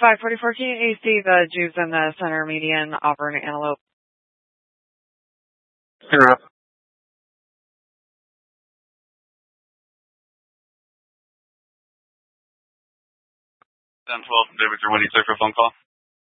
544, can you AC the Jews in the center median, Auburn, Antelope? You're up. 1012, David, you're waiting for a phone call.